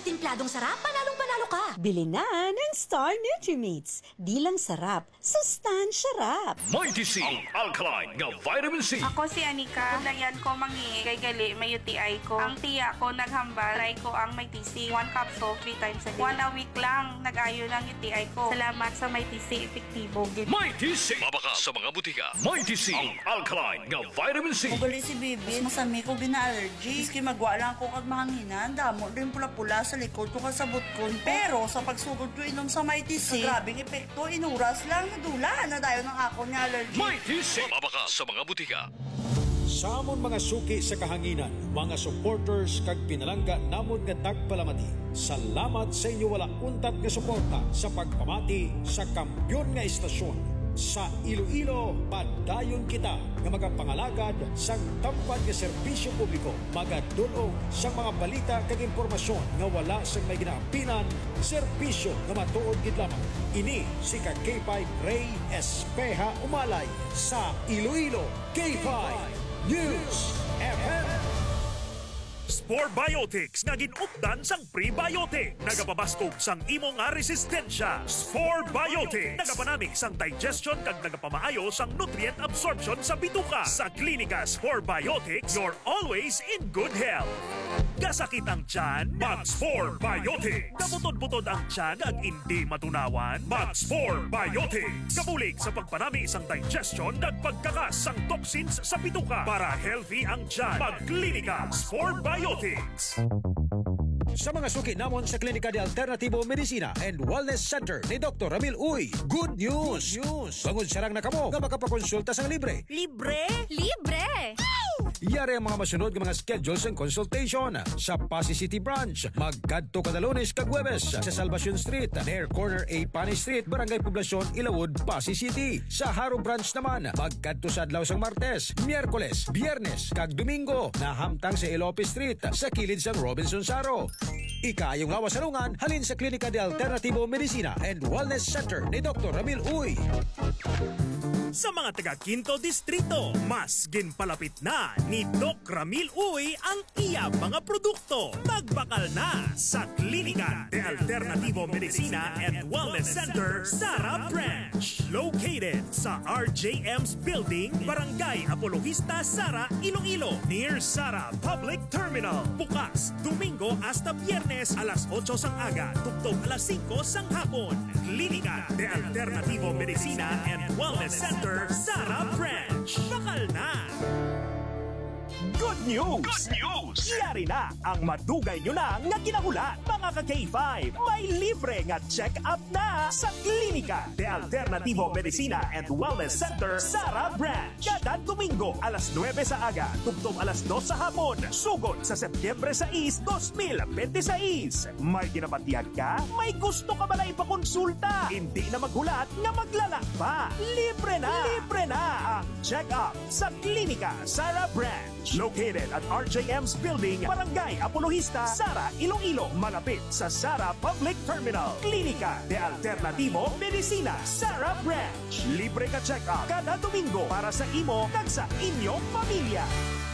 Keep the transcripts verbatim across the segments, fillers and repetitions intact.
timpladong sarap, panalong-panalo ka. Bili na ng Star Nutrimeats. Di lang sarap, sustansya rap. Mighty C, ang alkaline nga vitamin C. Ako si Anika. Dayan ko mangi kay gali may U T I ko. Ang tiya ko naghambal, try ko ang Mighty C. One capsule, three times a day. One a week lang, nag-ayo ng U T I ko. Salamat sa Mighty C, epektibo. Mighty C, mabaka sa mga butika. Mighty C, ang alkaline nga vitamin C. Mugali si Bibi, masami ko gina-allergy. Iski magwa lang ko kag mahanginan, damo rin pula-pula sa likod ko kasabot ko. Pero sa pagsugod ko inom sa Mighty C, grabing epekto, inuras lang, nadula na dayo ng ako niya allergy. Mighty C, mabaka sa mga butika. Sa amon mga suki sa kahanginan, mga supporters kag pinalangga namon nga tagpalamati. Salamat sa inyo wala untat nga suporta sa pagpamati sa kampyon nga istasyon. Sa Iloilo, padayon kita nga magapangalagad sang tampad nga serbisyo publiko, magadulong sa mga balita kag impormasyon nga wala sang may ginaapinan, serbisyo nga matuod gid lamang. Ini si ka K five Ray Espeja Umalay sa Iloilo K five News F M. Spore Biotics nga ginupdan sang prebiotic. Nagapabaskog sang imo nga resistensya. Spore Biotics nagapanami sang digestion kag nagapamaayo sang nutrient absorption sa bituka. Sa klinika Spore Biotics, you're always in good health. Kasakit ang tiyan? Mag-Spore Biotics. Kabutod-butod ang tiyan ag hindi matunawan? Mag-Spore Biotics. Kabulig sa pagpanami sang digestion kag pagkakas sang toxins sa bituka para healthy ang tiyan. Mag-klinika Spore Biotics. Sa mga suki namon sa Klinika de Alternativo Medicina and Wellness Center ni Doctor Ramil Uy, good news! Good news! Bangod sarang na kamo nga makapakonsulta sang libre. Libre? Libre! Iyari ang mga masunod ng mga schedules and consultation sa Pasay City Branch. Magkadto kada Lunes kag Huwebes sa Salvacion Street, near corner A Panay Street, Barangay Poblacion, Ilawod, Pasay City. Sa Haro Branch naman, magkadto sa adlaw sang Martes, Miyerkules, Biyernes kag Domingo, nahamtang sa Ilope Street sa kilid sang Robinson Saro. Ikayong lawas salungan halin sa Klinika de Alternativo Medicina and Wellness Center ni Doctor Ramil Uy. Sa mga taga Quinto Distrito, mas ginpalapit na ni Doc Ramil Uy ang iya mga produkto. Magbakal na sa Klinika de Alternativo Medicina and Wellness Center, Sara Branch. Located sa R J M's Building, Barangay Apologista, Sara, Iloilo, near Sara Public Terminal. Bukas, Domingo hasta Biyernes, alas otso sang aga, tugtog alas singko sang hapon. Klinika de Alternativo Medicina and Wellness Center, Sara Branch. Bakal na! Good news! Good news! Iyari na ang madugay nyo na nga kinahulan, mga ka-K five. May libre nga check-up na sa Klinika de Alternativo Medicina and Wellness Center, Sara Branch. Kada Domingo, alas nuwebe sa aga, tugtog alas dos sa hapon. Sugod sa Setyembre sais, dos mil dalawampu't-sais. May ginapatiyag ka? May gusto ka ba na ipakonsulta? Hindi na maghulat nga maglalak pa. Libre na! Libre na ang check-up sa Klinika Sara Branch. Located at R J M's Building, Barangay Apologista, Sara, Iloilo, malapit sa Sara Public Terminal. Klinika de Alternativo Medicina, Sara Branch. Libre ka check-up kada Domingo para sa imo kag sa inyong pamilya.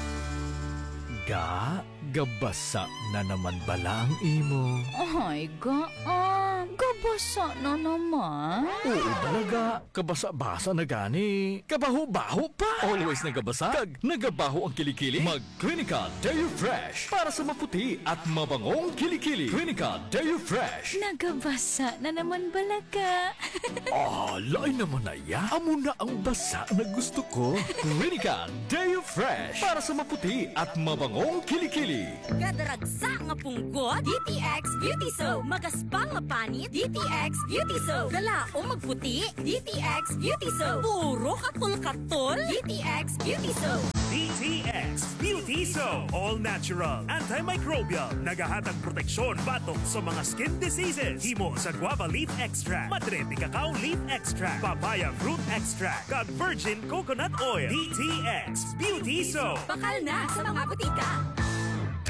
Ga, gabasa na naman bala ang imo. Ay, ga, ah, gabasa na naman. Oo talaga, kabasa-basa na gani. Kabaho-baho pa. Always nagabasa, kag nagabaho ang kilikili. Mag-Clinical Deo Fresh para sa maputi at mabangong kilikili. Clinical Deo Fresh. Nagabasa na naman balaga. Ah, lain naman na ya. Amo na ang basa na gusto ko. Clinical Deo Fresh para sa maputi at mabangong kilikili. Gadaragsa nga punggot, D T X Beauty Soap. Magaspang nga panit, D T X Beauty Soap. Galaong magputi, D T X Beauty Soap. Puro katol-katol, D T X Beauty Soap. D T X Beauty Soap. All natural, antimicrobial, nagahatag proteksyon batok sa mga skin diseases. Himo sa guava leaf extract, madre de cacao leaf extract, papaya fruit extract, kag virgin coconut oil. D T X Beauty Soap. Bakal na sa mga butika.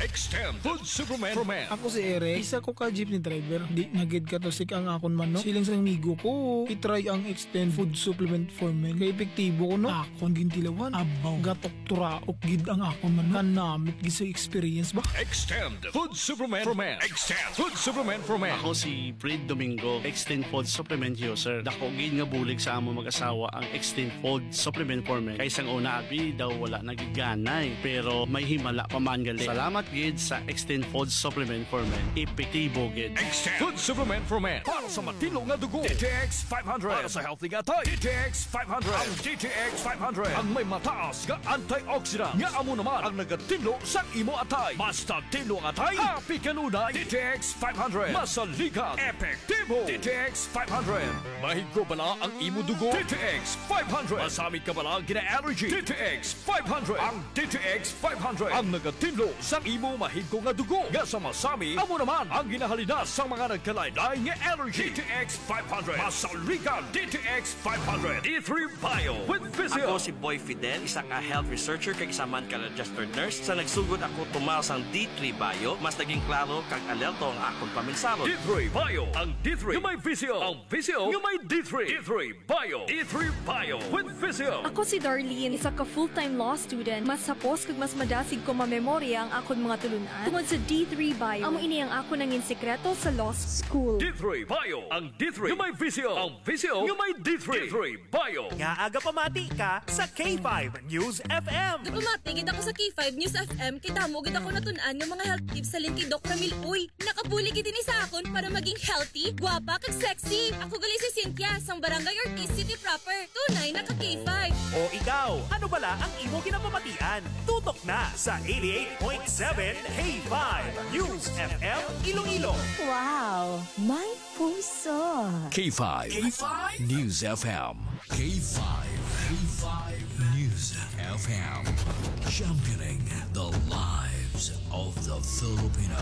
Extend Food Supplement for Men. Ako si Eric, isa ko ka jeepney driver. Di nagid ka to sik ang akon man no. Siling sa amigo ko, itry ang Extend Food Supplement for Men. Kay epektibo ko no. Akon gintilawan. Abaw, gatok turaok gid ang akon man no. Kanamit gid sa experience ba? Extend Food Supplement for Men. Extend Food Supplement for Men. Ako si Fred Domingo, Extend Food Supplement user. Dako gid nga bulig sa amo mag-asawa ang Extend Food Supplement for Men. Kay sang una abi daw wala nagiganay, pero may himala pa man gali. Salamat gid sa Extend Food Supplement for Men. Epektibo gid. Extend Food Supplement for Men. Para sa matino nga dugo. D T X five hundred. Para sa healthy nga tay. D T X five hundred. Ang D T X five hundred. Ang may mataas nga antioxidant. Nga amo naman ang nagatinlo sa imo atay. Basta tinlo ang atay. Happy kanunay. D T X five hundred. Masaligan. Epektibo. D T X five hundred. Mahigko bala ang imo dugo. D T X five hundred. Masamit ka bala gina-allergy. D T X five hundred. Ang D T X five hundred. Ang nagatinlo sa imo mahigko nga dugo. Nga sa masami, amo naman ang ginahalinas sa mga nagkalaylay nga allergy. D T X five hundred. Masaligan. D T X five hundred. D three Bio with Physio. Ako si Boy Fidel, isa ka health researcher kag isa man ka registered nurse. Sa nagsugod ako tumal sang D three Bio, mas naging klaro kag alerto ang akong paminsaro. D three Bio. Ang D three yung may Physio. Ang Physio yung may D three. D three Bio. D three Bio with Physio. Ako si Darlene, isa ka full-time law student. Mas sapos kag mas madasig ko mamemorya ang akon mga tulunan. Tungod sa D three Bio, amo ini ang ako nangin sekreto sa law school. D three Bio. Ang D three yung may Physio. Ang Physio yung may D three. D three Bio. Nga aga pamati ka sa K five News F M. Pumati gid ako sa K five News F M kay damo gid ako natun-an ng mga health tips sa link kay Doc Ramil. Uy, nakabuli gid ini sa akon para maging healthy, gwapa kag sexy. Ako gali si Cynthia sang Barangay Ortiz City proper. Tunay na ka K five. O ikaw, ano bala ang imo kinapamatian? Tutok na sa eighty-eight point seven K five News F M Iloilo. Wow, may puso. K five. K five News F M. K five. K five News F M. Championing the lives of the Filipino.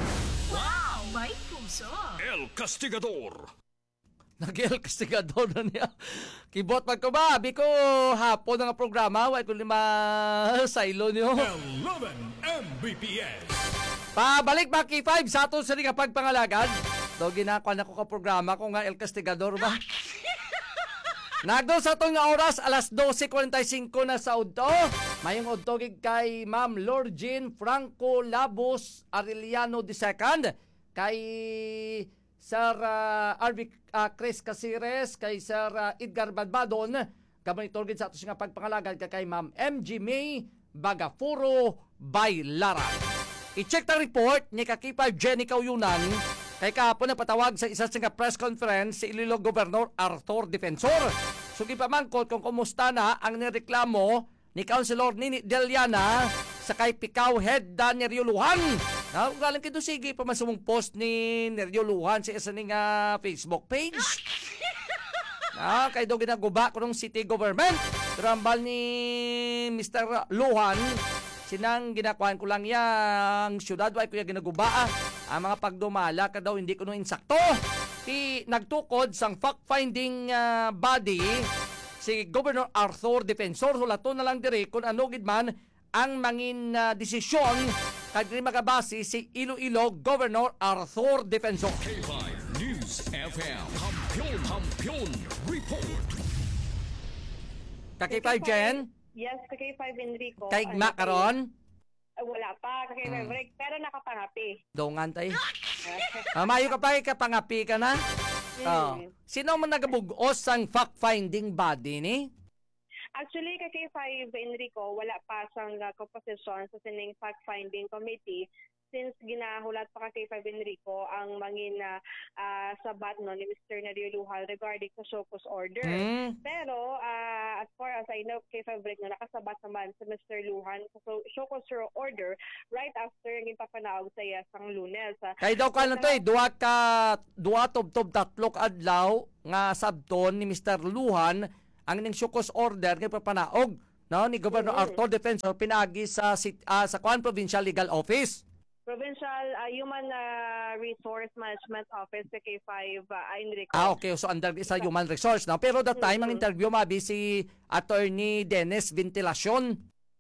Wow, may puso. El Castigador. Nag-El Castigador na niya. Kibot man ko ba? Abi ko hapon nga programa. Wait ko lima silo niyo. eleven M B P S. Pabalik ba K five sa ato sa nga pagpangalagad? Do ginakuan ako ka programa ko nga El Castigador ba? Nagdo sa itong nga oras, alas twelve forty-five na sa udto. Mayong udto gig kay Ma'am Lorgine Franco Labos Arellano the second. Kay Sir uh, R V uh, Chris Casires, kay Sir uh, Edgar Badbadon. Kamanitor gid sa ato nga pagpangalagad kay Ma'am M G May Bagafuro Bailara. I-check ta report ni Kakipay Jenny Kauyunan. Kay kahapon na patawag sa isa sa press conference si Iloilo Governor Arthur Defensor. Sugi pa mangkot kung kumusta na ang nireklamo ni Councilor Nini Deliana sa kay Pikaw Head da Neryo Luhan. Na galing kito sige pa man sumong post ni Neryo Luhan sa isa ning uh, Facebook page. Na kay do ginaguba ko ng city government. Trambal ni Mister Luhan. Sinang ginakuan ko lang yang syudad way kuya ginaguba ang mga pagdumala ka daw hindi ko no insakto. Ti nagtukod sang fact-finding uh, body si Governor Arthur Defensor hulaton na lang diri kung ano gid man ang mangin uh, desisyon kag diri magabasi si Iloilo Governor Arthur Defensor. K five News F M. Kampiyon, kampiyon report. Kakipay Jen? Yes, K five Enrico. Kay Gma karon? Uh, wala pa, K five hmm. break, pero nakapangapi. Dongan tay. Mamayo ka pa, kapangapi ka na? Hmm. Oh. Sino man nagabugos sang fact-finding body ni? Actually, kay K five Enrico, wala pa sang uh, composition sa sining fact-finding committee since ginahulat pa kay K five Enrico ang mangin na uh, sabat no ni Mister Neryo Luhan regarding sa show cause order. Mm. Pero uh, as far as I know, K five break no nakasabat naman sa Mister Luhan sa so, show cause order right after yung ipapanaog sa iya sang Lunes. Kay daw ka so, to eh, duwa ka duwa tob-tob tatlok adlaw nga sabton ni Mister Luhan ang ning show cause order nga ipapanaog no ni Governor mm-hmm. Arthur Defensor pinagi sa uh, sa Kuan Provincial Legal Office. Provincial uh, Human uh, Resource Management Office sa K five uh, Enrico. Ah, okay. So, under sa Human Resource. No? Pero that time, mm-hmm. ang interview mabi si Attorney Dennis Ventilacion.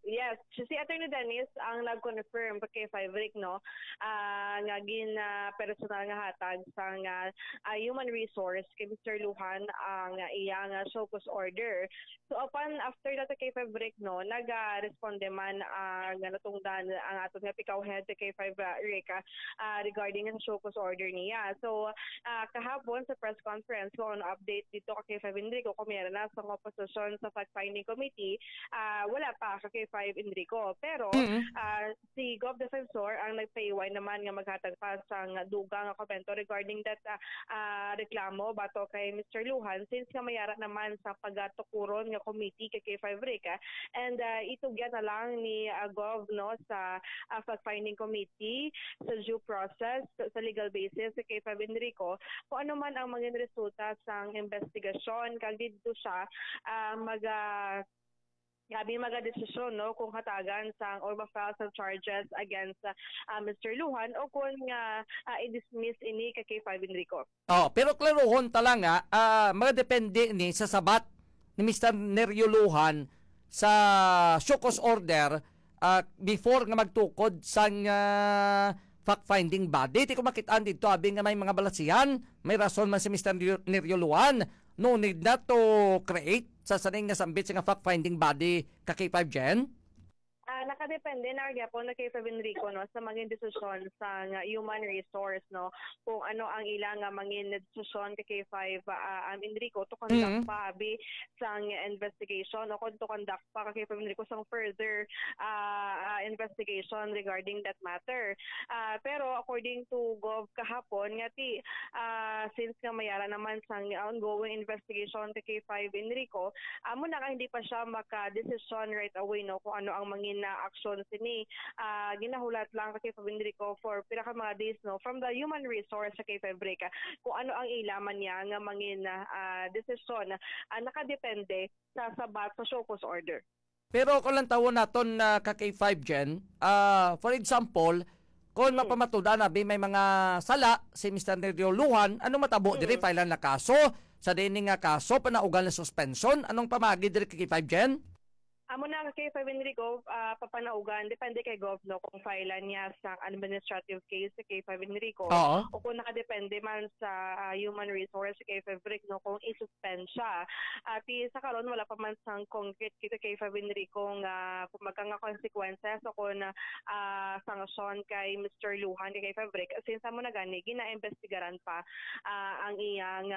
Yes, si si Attorney Dennis ang nag-confirm pa kay five Rick no ah nga gin ah, personal nga hatag sa nga ah, human resource kay Mister Luhan ang uh, iyang uh, show cause order. So upon after that kay five Rick no naga-responde man ang uh, natungdan ang aton nga pikaw head kay five Rick uh, regarding ang show cause order niya. So uh, kahapon sa press conference ko on update dito kay five Enrico kung meron na sa opposition sa fact-finding committee uh, wala pa kay five Enrico. Pero mm-hmm. uh, si Gov Defensor ang nagpaiway naman nga maghatag pa sa dugang nga komento regarding that uh, uh, reklamo bato kay Mister Luhan since nga mayara naman sa pagatukuron nga committee kay K five Rick uh, and uh, itugyan na lang ni uh, Gov no sa uh, fact-finding committee sa due process sa legal basis sa K five Enrico kung ano man ang maging resulta sa investigasyon kag dito siya uh, mag uh, Gabi maga-desisyon no kung hatagan sang or ma-file sa charges against uh, Mister Luhan o kung uh, uh, i-dismiss ini kay K five Enrico. Oh, pero klarohon talaga uh, mga depende ni sa sabat ni Mister Neryo Luhan sa show-cause order uh, before nga magtukod sang uh, fact-finding body. Di ko makitaan dito abing nga may mga balasihan, may rason man si Mister Neryo Luhan. No need na to create sa saning nga sambit sa fact-finding body ka K five Gen? Uh, nakadepende na po na kay five Enrico no sa maging desisyon sa uh, human resource no kung ano ang ilang uh, maging desisyon kay five uh, um, Enrico to conduct mm-hmm. pa abi sang investigation o kung to conduct pa kay five Enrico sang further uh, uh, investigation regarding that matter. Uh, pero according to Gov kahapon nga ti uh, since nga mayara naman sang ongoing investigation kay five Enrico amo uh, na hindi pa siya maka-decision right away no kung ano ang maging na action sini uh, ginahulat lang kay five Enrico for pila ka mga days no from the human resource sa K five Rick kung ano ang ilaman niya nga mangin uh, desisyon uh, nakadepende sa sabat sa show cause order. Pero kung lang tawon naton na uh, ka K five Gen uh, for example kung hmm. mapamatuda na may mga sala si Mister Neryo Luhan anong matabo hmm. diri file na kaso sa dining nga kaso panaugal na suspension anong pamagi diri kay K five Gen? Amo na kay five Enrico uh, papanaugan depende kay Gov no kung filean niya sa administrative case sa K five Enrico uh-huh. o kung nakadepende man sa uh, human resource sa K five Rick no kung i-suspend siya. At uh, sa karon wala pa man sang concrete kita kay five Enrico nga uh, magkanga consequences o kung uh, sanction kay Mister Luhan kay five Rick since amo na gani gina-investigaran pa uh, ang iyang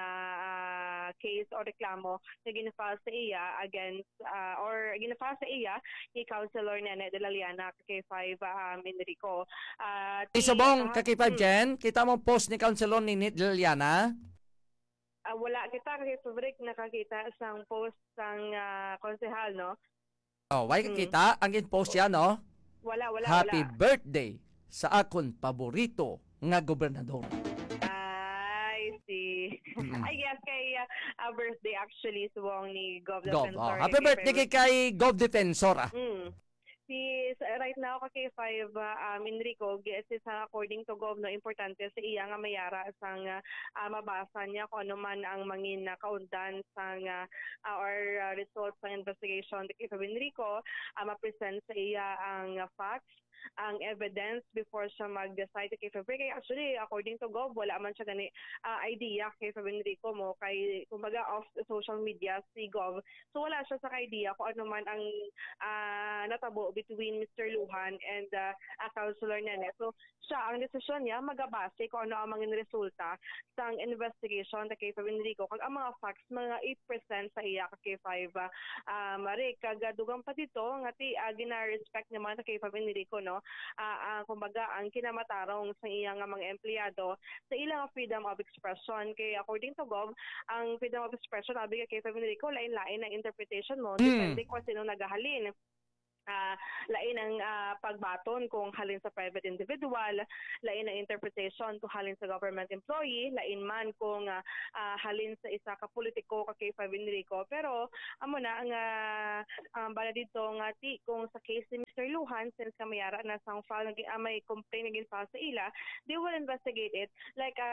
uh, case o reklamo na gina-file sa iya against uh, or gina sa iya ni Councilor Nene de la Liana kay five um, Enrico. Uh, Isabong uh, kay five Gen, kita mo post ni Councilor Nene de la Liana? Uh, wala kita kay Fabric nakakita sang post sang uh, konsehal no. Oh, why hmm. kita ang in-post yan no? Wala wala Happy wala. birthday sa akon paborito nga gobernador. Mm-hmm. I guess kay uh, birthday actually suwong ni Gov Defensor. Oh, happy birthday kay, kay Gov Defensor. Ah. Mm. Si right now kay five uh, um, Enrico guess is uh, according to Gov no importante sa iya nga mayara sang uh, mabasa niya kung ano man ang mangin na kaundan sang uh, or uh, results ng investigation kay five Enrico uh, ma-present sa iya ang uh, facts ang evidence before siya mag-decide kay Fabric. Kaya actually, according to Gov, wala man siya gani uh, idea kay Fabric Enrico mo kay kumbaga off social media si Gov. So wala siya sa idea kung ano man ang uh, natabo between Mister Luhan and uh, uh, Councilor Nene. So siya, ang desisyon niya magabase kung ano ang mga resulta sa investigation kay Fabric Enrico. Kag ang mga facts, mga eight percent sa iya kay five uh, uh, Marik. Kagadugang pa dito, nga ti uh, gina-respect naman kay Fabric Enrico, no? Uh, uh, kumbaga ang kinamatarong sa iyang mga empleyado sa ilang freedom of expression kay according to Gov ang freedom of expression abi kay Fabric Enrico lain-lain ang interpretation mo mm. depende kung sino nagahalin. Uh, lain ang uh, pagbaton kung halin sa private individual, lain ang interpretation kung halin sa government employee, lain man kung uh, uh, halin sa isa ka politiko ka kay five Enrico. Pero amo na ang uh, um, bala dito nga ti kung sa case ni Mister Luhan since kamayara na sang file uh, may complaint naging file sa ila, they will investigate it like uh,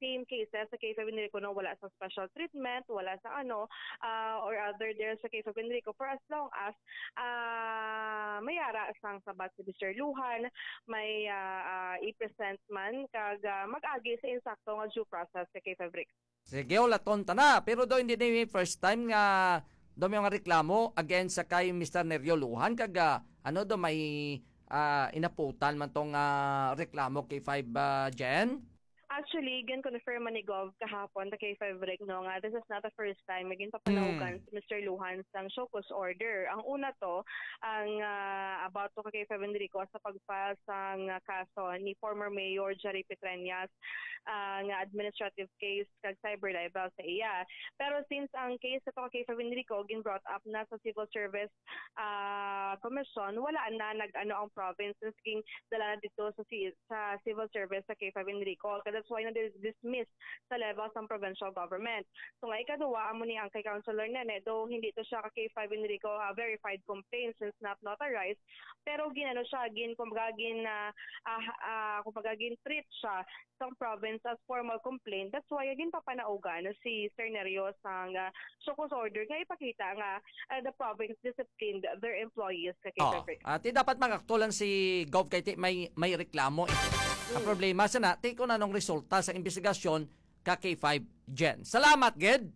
same cases sa case of Enrico no wala sa special treatment, wala sa ano uh, or other there sa case of Enrico for as long as uh, may ara sang sabat si Mister Luhan, may uh, uh, i-present man kag uh, mag-agi sa insakto nga due process sa case of Rick. Sige, wala tonta na. Pero do hindi na yung first time nga do may mga reklamo against sa kay Mister Neryo Luhan kag uh, ano do may uh, inaputan man tong uh, reklamo kay five uh, Jen? Actually, gan confirm man ni Gov kahapon ta kay five Rec no nga this is not the first time maging papanawagan si Mister Luhan sang show cause order. Ang una to ang uh, about to kay five Enrico sa pagfile sang uh, kaso ni former Mayor Jerry Petreñas uh, nga administrative case kag cyber libel sa iya. Pero since ang case sa kay five Enrico gin brought up na sa Civil Service uh, Commission, wala na nag-ano ang province king dala na dito sa sa Civil Service sa kay five Enrico. That's why na-dismiss sa level ng provincial government. So nga ikaduwa, amo ni ang kay Councilor Nene, though hindi to siya kay five Enrico uh, verified complaint since not notarized, pero ginano siya, gin, kumbaga gin, uh, uh, uh, kumbaga gin treat siya sa province as formal complaint. That's why agin papanaugan si Sir Neryo sang uh, Shokos order nga ipakita nga uh, the province disciplined their employees sa kay oh, uh, ti dapat magaktulan si Gov kay ti may, may reklamo. Ang problema sa na, take ko na nung resulta sa investigasyon ka K five Jen. Salamat, Ged!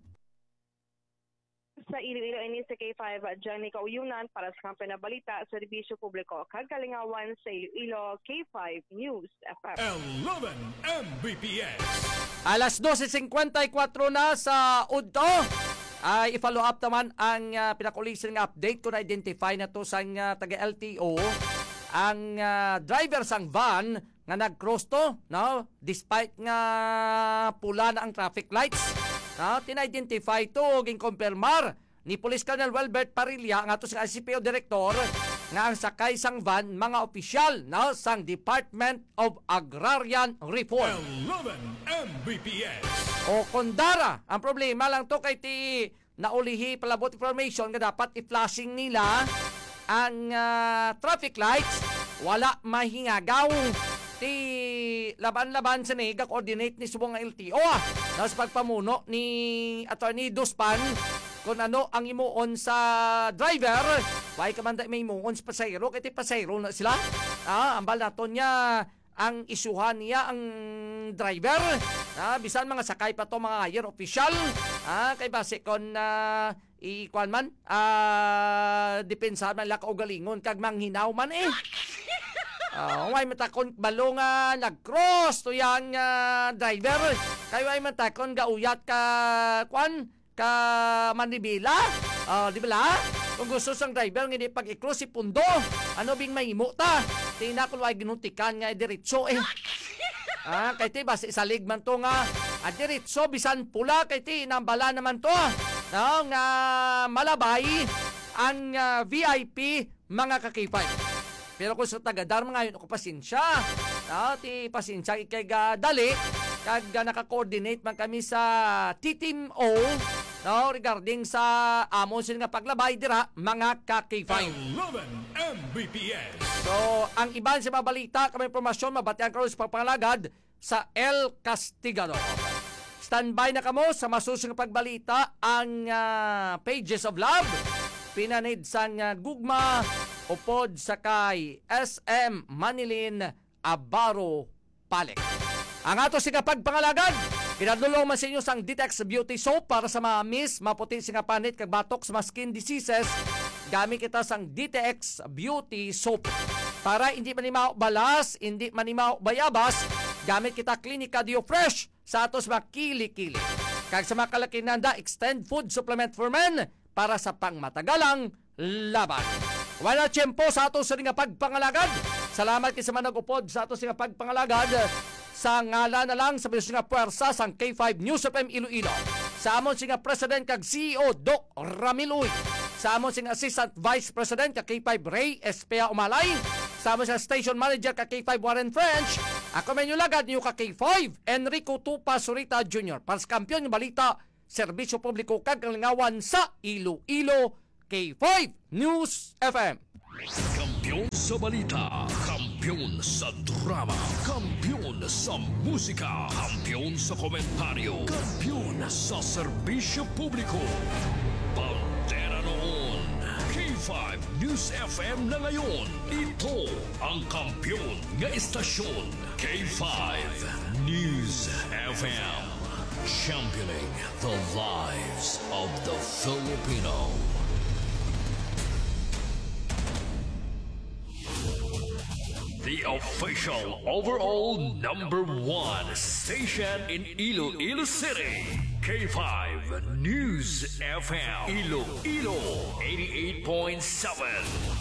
Sa Iloilo ini sa K five Jenny Kauyunan para sa Kampi na Balita, Serbisyo Publiko, Kagalingawan sa Iloilo, K five News F M. eleven M B P S. Alas twelve fifty-four na sa U D O. Ay, i-follow up naman ang uh, pinakulisin ng update kung na-identify na to sa uh, taga-L T O. Ang uh, driver sang van nga nag-cross to, no? Despite nga pula na ang traffic lights, no? Tina-identify to, gin-confirmar ni Police Colonel Welbert Parilla, nga to sa C P O Director, nga ang sakay sang van, mga opisyal, no? Sang Department of Agrarian Reform. eleven M B P S. O Kondara, ang problema lang to kay ti naulihi palabot information nga dapat i-flashing nila ang uh, traffic lights, wala mahingagaw. Ti laban-laban sa nega coordinate ni subong L T O ah. Tapos pagpamuno ni Attorney Duspan kung ano ang imuon sa driver, why ka man may imuon sa pasayro, kaya ti pasayro na sila. Ah, ambal nato niya ang isuhan niya ang driver. Ah, bisan mga sakay pa to mga higher official. Ah, kay base kon na uh, ikuan man ah uh, depensa man la kaugalingon kag manghinaw man eh. Oh, way matakon balo nga nag-cross to yang uh, driver. Kay way matakon gauyat ka kwan ka Manibila. Oh, di ba? Kung gusto sang driver nga di pag i-cross si pundo, ano bing mahimo ta? Tinakol way ginutikan nga diretso eh. Ah, kay ti basta isalig man to nga at diretso bisan pula kay ti nambala naman to. No, nga malabay ang uh, V I P mga kakipay. Pero kung sa tagadar mga yun ako pasensya. No, ti pasensya ikay ga dali kag uh, naka-coordinate man kami sa T T M O, no, regarding sa amon sila nga paglabay dira mga kakipay. eleven M B P S. So, ang iban sa mabalita, kami informasyon, mabatian karon sa pagpangalagad sa El Castigador. Standby na kamo sa masusunod pagbalita ang uh, Pages of Love. Pinanid sang uh, gugma upod sa kay S M Manilin Abaro Palek. Ang ato singa pagpangalagad, pinadulong man sa inyo sang Ditex Beauty Soap para sa mga miss, maputi singa panit kag batok sa mga skin diseases. Gamit kita sang Ditex Beauty Soap. Para hindi manimaw balas, hindi manimaw bayabas, gamit kita Clinica Dio Fresh sa atos mga kili-kili. Kag sa mga kalakinanda, extend food supplement for men para sa pangmatagalang laban. Wala tiyempo sa ato sa nga pagpangalagad. Salamat kay sa manag-upod sa ato sa nga pagpangalagad. Sa ngala na lang sa nga puwersa sang K five News F M Iloilo. Sa amon si nga President kag C E O Doc Ramiloy. Sa amon si nga Assistant Vice President kag K five Ray Espea Umalay. Sa amon si Station Manager kag K five Warren French. Ako men yung lagad niyo kag K five Enrico Tupa Surita Junior Para sa kampiyon ng balita, Serbisyo Publiko kag Kalingawan sa Iloilo, K five News F M. Kampiyon sa balita, kampiyon sa drama, kampiyon sa musika, kampiyon sa komentaryo, kampiyon sa serbisyo publiko. Pantera noon, K five News F M na ngayon. Ito ang kampiyon nga istasyon, K five News F M. Championing the lives of the Filipino. The official overall number one station in Iloilo City. K five News F M. Iloilo eighty-eight point seven.